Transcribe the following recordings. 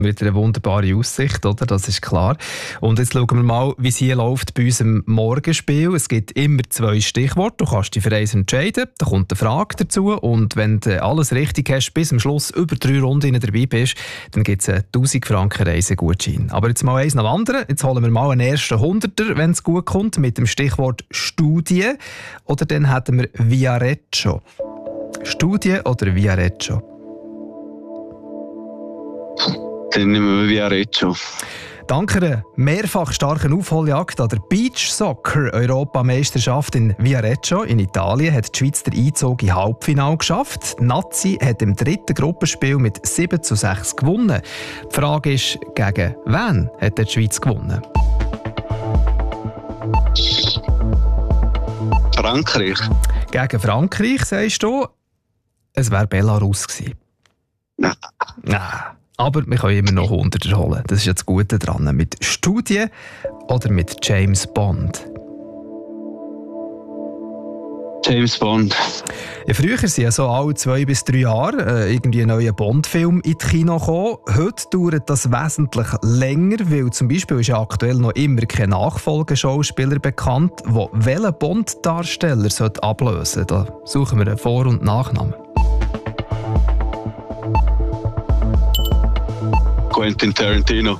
Mit einer wunderbaren Aussicht, oder? Das ist klar. Und jetzt schauen wir mal, wie es hier läuft bei unserem Morgenspiel. Es gibt immer 2 Stichworte. Du kannst dich für eins entscheiden. Da kommt eine Frage dazu. Und wenn du alles richtig hast, bis zum Schluss über 3 Runden dabei bist, dann gibt es einen 1000 Franken Reisegutschein. Aber jetzt mal eins nach dem anderen. Jetzt holen wir mal einen ersten Hunderter, wenn es gut kommt, mit dem Stichwort Studie. Oder dann hätten wir Viareggio. Studie oder Viareggio? Dann nehmen wir Viareggio. Dank einer mehrfach starken Aufholjagd an der Beach-Soccer-Europameisterschaft in Viareggio in Italien hat die Schweiz den Einzug in Halbfinale geschafft. Die Nazi hat im 3. Gruppenspiel mit 7:6 gewonnen. Die Frage ist, gegen wen hat die Schweiz gewonnen? Frankreich. Gegen Frankreich, sagst du? Es wäre Belarus gewesen. Nein. Aber wir können immer noch 100 holen. Das ist ja das Gute daran. Mit Studie oder mit James Bond? James Bond. Ja, früher sind ja so alle 2 bis 3 Jahre irgendwie ein neuer Bond-Film in die Kino gekommen. Heute dauert das wesentlich länger, weil zum Beispiel ist ja aktuell noch immer kein Nachfolgeschauspieler bekannt, der welchen Bond-Darsteller ablösen sollte. Da suchen wir einen Vor- und Nachnamen. Quentin Tarantino.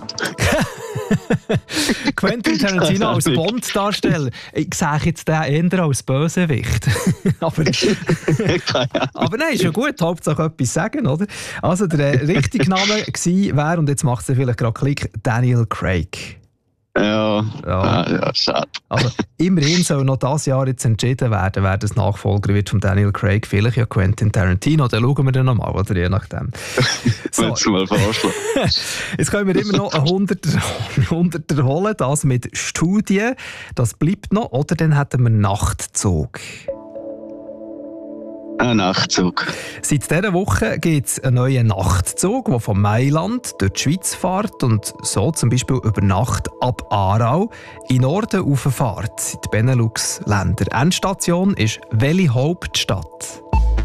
Quentin Tarantino als Bond-Darsteller. Ich sage jetzt den eher als Bösewicht. aber nein, ist ja gut. Hauptsache etwas sagen, oder? Also der richtige Name wäre, und jetzt macht es vielleicht gerade Klick, Daniel Craig. Ja, schade. Also immerhin soll noch dieses Jahr jetzt entschieden werden, wer das Nachfolger wird von Daniel Craig. Vielleicht ja Quentin Tarantino. Dann schauen wir dann nochmal, oder je nachdem. So. Willst du mal vorschlagen? Jetzt können wir immer noch einen 100er holen, das mit Studie. Das bleibt noch. Oder dann hätten wir Nachtzug. Ein Nachtzug. Seit dieser Woche gibt es einen neuen Nachtzug, der von Mailand durch die Schweiz fährt und so zum Beispiel über Nacht ab Aarau in Norden rauffährt, in die Benelux-Länder. Endstation ist welche Hauptstadt?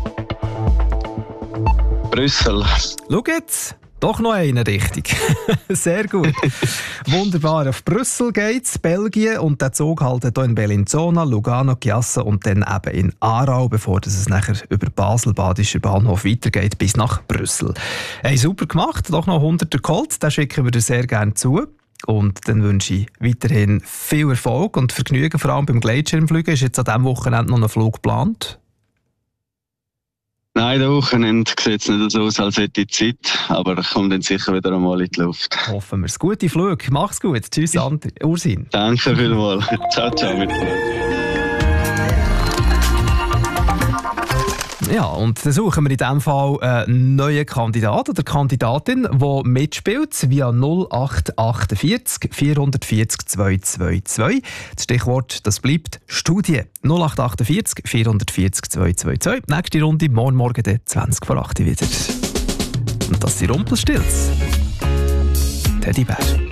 Brüssel. Schau jetzt. Doch noch eine richtig. Sehr gut. Wunderbar. Auf Brüssel geht's, Belgien, und der Zug haltet hier in Bellinzona, Lugano, Chiasso und dann eben in Aarau, bevor es nachher über Basel, Badischer Bahnhof weitergeht, bis nach Brüssel. Hey, super gemacht. Doch noch 100er geholt. Den schicken wir dir sehr gerne zu. Und dann wünsche ich weiterhin viel Erfolg und Vergnügen, vor allem beim Gleitschirmfliegen. Ist jetzt an diesem Wochenende noch ein Flug geplant? Nein, der Wochenende sieht es nicht so aus, als hätte ich Zeit, aber ich komme dann sicher wieder einmal in die Luft. Hoffen wir es. Gute Flüge. Mach's gut. Tschüss, Ursin. Danke vielmals. Ciao, ciao miteinander. Ja, und dann suchen wir in diesem Fall einen neuen Kandidat oder Kandidatin, die mitspielt via 0848 440 222. Das Stichwort, das bleibt Studie. 0848 440 222. Nächste Runde, morgen 20 vor 8 wieder. Und das sind Rumpelstilz. Teddybär.